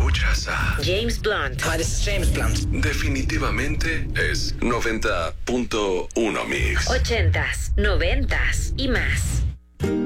Escuchas a James Blunt. Hi, this is James Blunt. Definitivamente es 90.1 Mix. 80s, 90s y más.